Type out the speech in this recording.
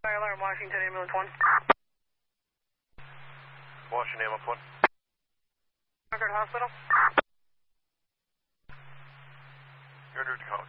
Fire alarm, Washington, ambulance 1. Washington, ambulance 1. Concord Hospital. You're under Tacoma.